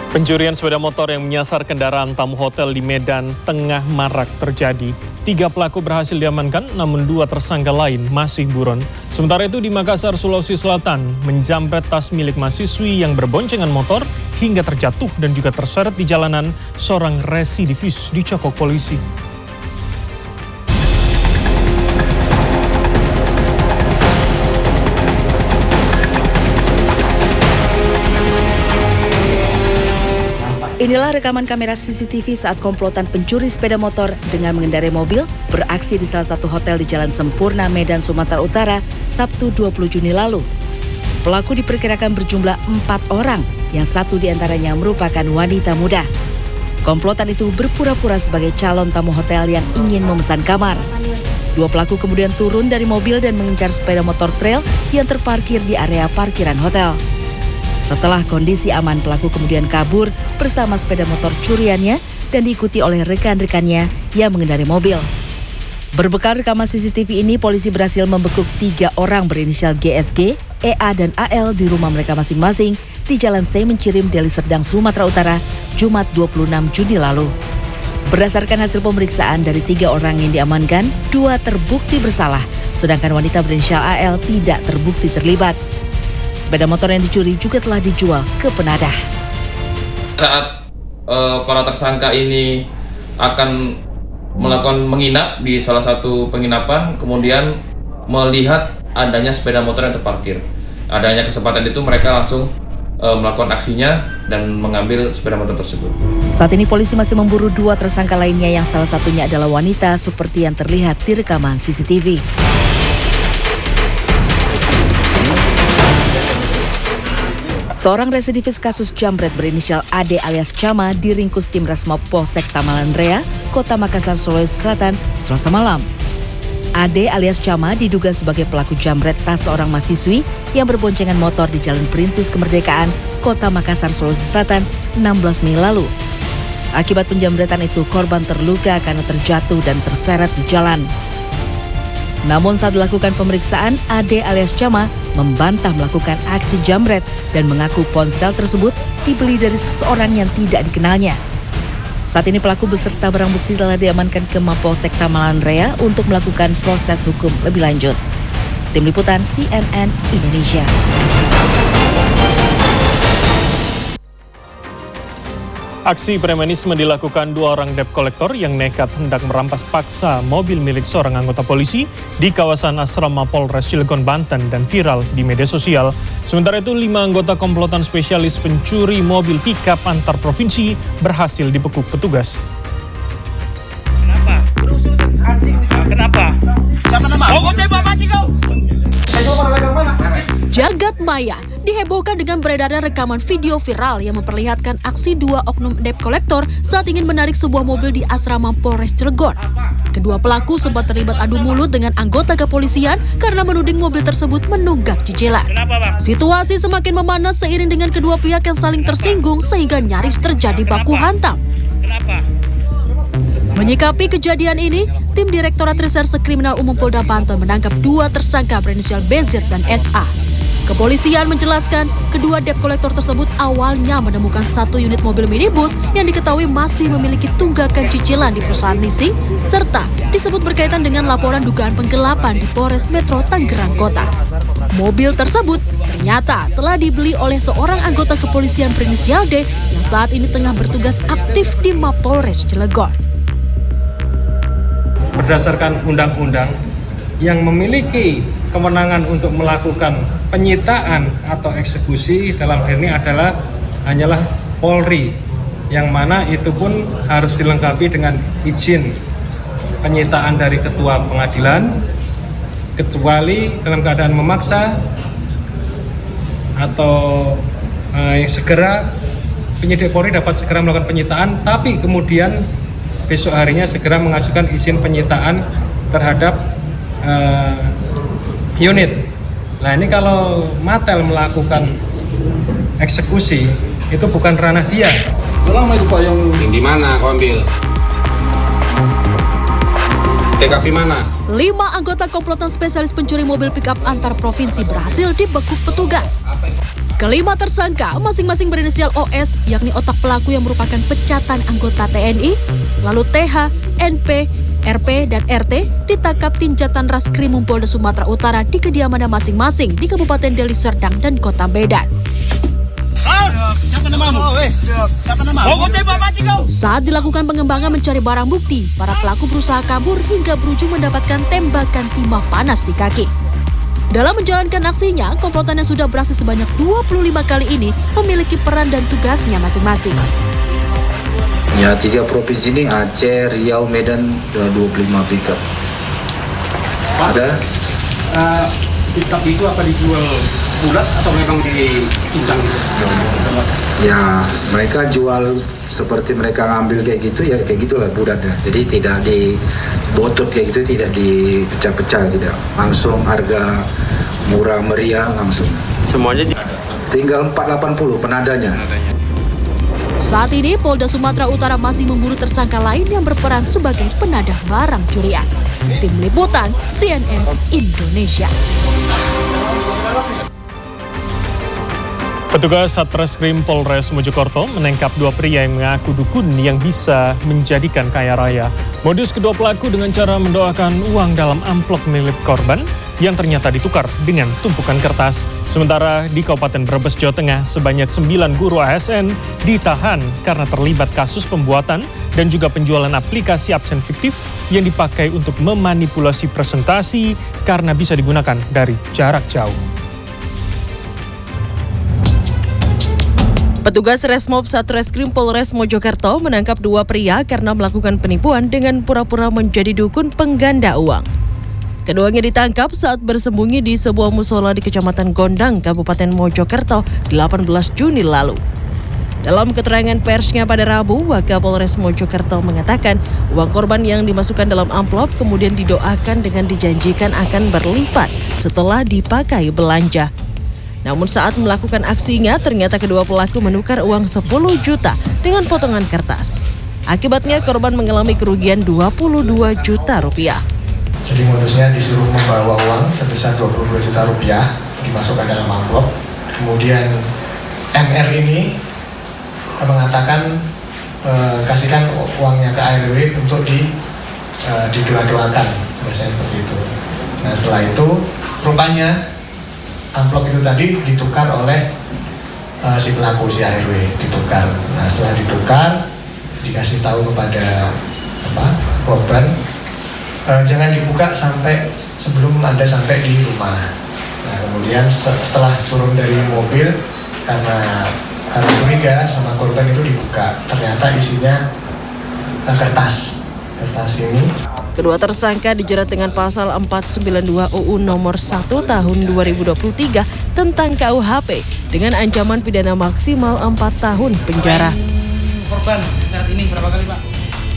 Pencurian sepeda motor yang menyasar kendaraan tamu hotel di Medan Tengah marak terjadi. 3 pelaku berhasil diamankan, namun 2 tersangka lain masih buron. Sementara itu di Makassar, Sulawesi Selatan, menjamret tas milik mahasiswi yang berboncengan motor hingga terjatuh dan juga terseret di jalanan, seorang residivis dicokok polisi. Inilah rekaman kamera CCTV saat komplotan pencuri sepeda motor dengan mengendarai mobil beraksi di salah satu hotel di Jalan Sempurna, Medan, Sumatera Utara, Sabtu 20 Juni lalu. Pelaku diperkirakan berjumlah 4 orang, yang 1 diantaranya merupakan wanita muda. Komplotan itu berpura-pura sebagai calon tamu hotel yang ingin memesan kamar. 2 pelaku kemudian turun dari mobil dan mengincar sepeda motor trail yang terparkir di area parkiran hotel. Setelah kondisi aman, pelaku kemudian kabur bersama sepeda motor curiannya dan diikuti oleh rekan-rekannya yang mengendarai mobil. Berbekal rekaman CCTV ini, polisi berhasil membekuk 3 orang berinisial GSG, EA, dan AL di rumah mereka masing-masing di Jalan Semencirim, Deli Serdang, Sumatera Utara, Jumat 26 Juni lalu. Berdasarkan hasil pemeriksaan, dari 3 orang yang diamankan, 2 terbukti bersalah, sedangkan wanita berinisial AL tidak terbukti terlibat. Sepeda motor yang dicuri juga telah dijual ke penadah. Saat para tersangka ini akan melakukan menginap di salah satu penginapan, kemudian melihat adanya sepeda motor yang terparkir. Adanya kesempatan itu mereka langsung melakukan aksinya dan mengambil sepeda motor tersebut. Saat ini polisi masih memburu 2 tersangka lainnya yang salah satunya adalah wanita seperti yang terlihat di rekaman CCTV. Seorang residivis kasus jambret berinisial AD alias Cama diringkus tim Resmob Polsek Tamalan Raya, Kota Makassar, Sulawesi Selatan, Selasa malam. AD alias Cama diduga sebagai pelaku jambret tas seorang mahasiswi yang berboncengan motor di Jalan Perintis Kemerdekaan, Kota Makassar, Sulawesi Selatan, 16 Mei lalu. Akibat penjambretan itu, korban terluka karena terjatuh dan terseret di jalan. Namun saat dilakukan pemeriksaan, AD alias Cama membantah melakukan aksi jambret dan mengaku ponsel tersebut dibeli dari seseorang yang tidak dikenalnya. Saat ini pelaku beserta barang bukti telah diamankan ke Mapolsek Tamalan Raya untuk melakukan proses hukum lebih lanjut. Tim Liputan CNN Indonesia. Aksi premanisme dilakukan 2 orang debt collector yang nekat hendak merampas paksa mobil milik seorang anggota polisi di kawasan asrama Polres Cilegon, Banten dan viral di media sosial. Sementara itu 5 anggota komplotan spesialis pencuri mobil pick-up antar provinsi berhasil dibekuk petugas. Kenapa? Jagat maya dihebohkan dengan beredarnya rekaman video viral yang memperlihatkan aksi 2 oknum debt collector saat ingin menarik sebuah mobil di asrama Polres Cilegon. Kedua pelaku sempat terlibat adu mulut dengan anggota kepolisian karena menuding mobil tersebut menunggak cicilan. Situasi semakin memanas seiring dengan kedua pihak yang saling tersinggung sehingga nyaris terjadi baku hantam. Menyikapi kejadian ini, tim Direktorat Reserse Kriminal Umum Polda Banten menangkap 2 tersangka berinisial BZ dan SA. Kepolisian menjelaskan kedua debt collector tersebut awalnya menemukan 1 unit mobil minibus yang diketahui masih memiliki tunggakan cicilan di perusahaan leasing, serta disebut berkaitan dengan laporan dugaan penggelapan di Polres Metro Tangerang Kota. Mobil tersebut ternyata telah dibeli oleh seorang anggota kepolisian berinisial D yang saat ini tengah bertugas aktif di Mapolres Cilegon. Berdasarkan undang-undang yang memiliki kewenangan untuk melakukan penyitaan atau eksekusi dalam hal ini hanyalah Polri, yang mana itu pun harus dilengkapi dengan izin penyitaan dari ketua pengadilan, kecuali dalam keadaan memaksa atau segera penyidik Polri dapat segera melakukan penyitaan, tapi kemudian besok harinya segera mengajukan izin penyitaan terhadap unit. Nah ini kalau Matel melakukan eksekusi itu bukan ranah dia. Yang di mana kau ambil? TKP mana? 5 anggota komplotan spesialis pencuri mobil pick-up antar provinsi berhasil dibekuk petugas. Kelima tersangka masing-masing berinisial OS, yakni otak pelaku yang merupakan pecatan anggota TNI, lalu TH, NP, RP, dan RT ditangkap tim Jatan Raskrimum Polda Sumatera Utara di kediamannya masing-masing di Kabupaten Deli Serdang dan Kota Medan. Saat dilakukan pengembangan mencari barang bukti, para pelaku berusaha kabur hingga berujung mendapatkan tembakan timah panas di kaki. Dalam menjalankan aksinya, komplotan yang sudah beraksi sebanyak 25 kali ini memiliki peran dan tugasnya masing-masing. Ya, 3 provinsi ini Aceh, Riau, Medan, 25 pickup. Ada? Pickup itu apa dijual bulat atau memang dicincang gitu? Ya, mereka jual seperti mereka ngambil kayak gitu, ya kayak gitulah bulatnya. Jadi tidak dibotot kayak gitu, tidak dipecah-pecah, tidak. Langsung harga murah meriah langsung. Semuanya tinggal 480 penadanya. Saat ini Polda Sumatera Utara masih memburu tersangka lain yang berperan sebagai penadah barang curian. Tim Liputan CNN Indonesia. Petugas Satreskrim Polres Mojokerto menangkap 2 pria yang mengaku dukun yang bisa menjadikan kaya raya. Modus kedua pelaku dengan cara mendoakan uang dalam amplop milik korban yang ternyata ditukar dengan tumpukan kertas. Sementara di Kabupaten Brebes, Jawa Tengah, sebanyak 9 guru ASN ditahan karena terlibat kasus pembuatan dan juga penjualan aplikasi absen fiktif yang dipakai untuk memanipulasi presentasi karena bisa digunakan dari jarak jauh. Petugas Resmob Satreskrim Polres Mojokerto menangkap 2 pria karena melakukan penipuan dengan pura-pura menjadi dukun pengganda uang. Keduanya ditangkap saat bersembunyi di sebuah musola di Kecamatan Gondang, Kabupaten Mojokerto, 18 Juni lalu. Dalam keterangan persnya pada Rabu, Wakapolres Mojokerto mengatakan uang korban yang dimasukkan dalam amplop kemudian didoakan dengan dijanjikan akan berlipat setelah dipakai belanja. Namun saat melakukan aksinya, ternyata kedua pelaku menukar uang 10 juta dengan potongan kertas. Akibatnya korban mengalami kerugian 22 juta rupiah. Jadi modusnya disuruh membawa uang sebesar 22 juta rupiah dimasukkan dalam amplop. Kemudian MR ini mengatakan kasihkan uangnya ke ARW untuk didoa-doakan, biasanya seperti itu. Nah setelah itu rupanya amplop itu tadi ditukar oleh si pelaku, si ARW ditukar. Nah setelah ditukar dikasih tahu kepada korban jangan dibuka sampai sebelum Anda sampai di rumah. Nah kemudian setelah turun dari mobil karena curiga sama korban itu dibuka, ternyata isinya kertas ini. Kedua tersangka dijerat dengan pasal 492 UU nomor 1 tahun 2023 tentang KUHP dengan ancaman pidana maksimal 4 tahun penjara. Korban saat ini berapa kali, Pak?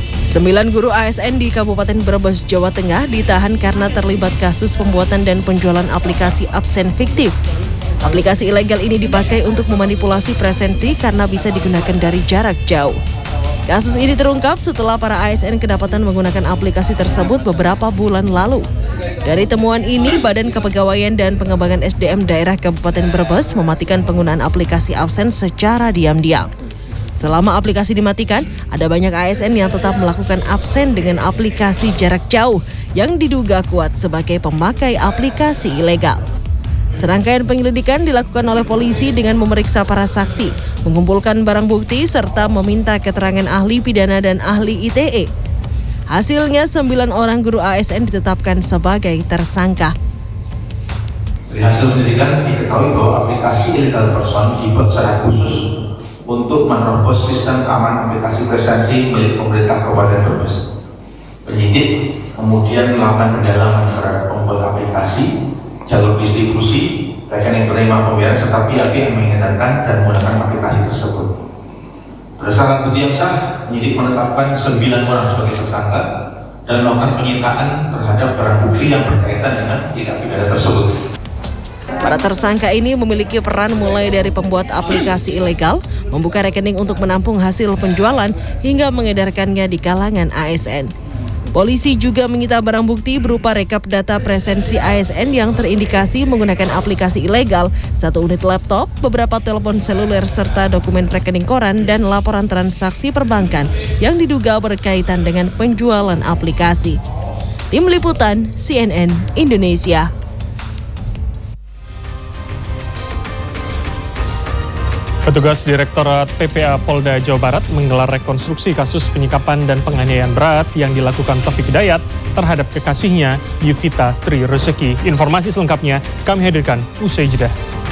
9 guru ASN di Kabupaten Brebes, Jawa Tengah ditahan karena terlibat kasus pembuatan dan penjualan aplikasi absen fiktif. Aplikasi ilegal ini dipakai untuk memanipulasi presensi karena bisa digunakan dari jarak jauh. Kasus ini terungkap setelah para ASN kedapatan menggunakan aplikasi tersebut beberapa bulan lalu. Dari temuan ini, Badan Kepegawaian dan Pengembangan SDM Daerah Kabupaten Brebes mematikan penggunaan aplikasi absen secara diam-diam. Selama aplikasi dimatikan, ada banyak ASN yang tetap melakukan absen dengan aplikasi jarak jauh yang diduga kuat sebagai pemakai aplikasi ilegal. Serangkaian penyelidikan dilakukan oleh polisi dengan memeriksa para saksi, mengumpulkan barang bukti, serta meminta keterangan ahli pidana dan ahli ITE. Hasilnya 9 orang guru ASN ditetapkan sebagai tersangka. Dari hasil penyelidikan diketahui bahwa aplikasi ilegal tersebut dibuat secara khusus untuk menerobos sistem keamanan aplikasi presensi milik pemerintah Kabupaten Brebes. Penyidik kemudian melakukan pendalaman terhadap pembuat aplikasi, jalur distribusi, rekening penerima pembayaran serta pihak-pihak yang mengedarkan dan menggunakan aplikasi tersebut. Berdasarkan bukti yang sah, penyidik menetapkan 9 orang sebagai tersangka dan melakukan penyitaan terhadap barang bukti yang berkaitan dengan tindak pidana tersebut. Para tersangka ini memiliki peran mulai dari pembuat aplikasi ilegal, membuka rekening untuk menampung hasil penjualan, hingga mengedarkannya di kalangan ASN. Polisi juga menyita barang bukti berupa rekap data presensi ASN yang terindikasi menggunakan aplikasi ilegal, 1 unit laptop, beberapa telepon seluler, serta dokumen rekening koran dan laporan transaksi perbankan yang diduga berkaitan dengan penjualan aplikasi. Tim Liputan CNN Indonesia. Petugas Direktorat PPA Polda Jawa Barat menggelar rekonstruksi kasus penyikapan dan penganiayaan berat yang dilakukan Taufik Hidayat terhadap kekasihnya Yuvita Tri Rezeki. Informasi selengkapnya kami hadirkan usai jeda.